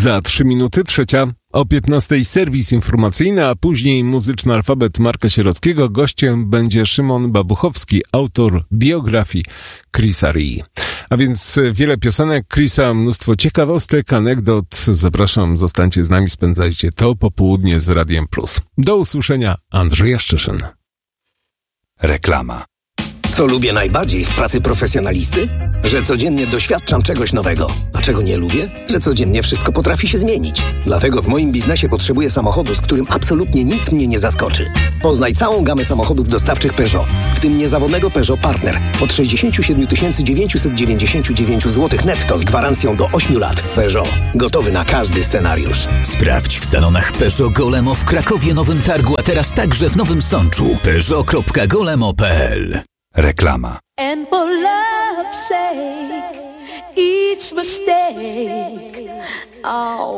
Za 3 minuty 3:00, o 15:00 serwis informacyjny, a później muzyczny alfabet Marka Sierockiego. Gościem będzie Szymon Babuchowski, autor biografii Chrisa Rii. A więc wiele piosenek Chrisa, mnóstwo ciekawostek, anegdot. Zapraszam, zostańcie z nami, spędzajcie to popołudnie z Radiem Plus. Do usłyszenia, Andrzej Jaszczyszyn. Reklama. Co lubię najbardziej w pracy profesjonalisty? Że codziennie doświadczam czegoś nowego. A czego nie lubię? Że codziennie wszystko potrafi się zmienić. Dlatego w moim biznesie potrzebuję samochodu, z którym absolutnie nic mnie nie zaskoczy. Poznaj całą gamę samochodów dostawczych Peugeot, w tym niezawodnego Peugeot Partner od 67 999 zł netto z gwarancją do 8 lat. Peugeot. Gotowy na każdy scenariusz. Sprawdź w salonach Peugeot Golemo w Krakowie, Nowym Targu, a teraz także w Nowym Sączu. Peugeot.golemo.pl. Reklama. And for love's sake, each mistake, oh.